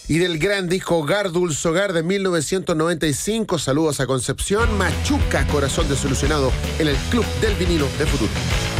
Y del gran disco Gardul's Hogar de 1995, saludos a Concepción, Machuca, Corazón Desilusionado, en el Club del Vinilo de Futuro.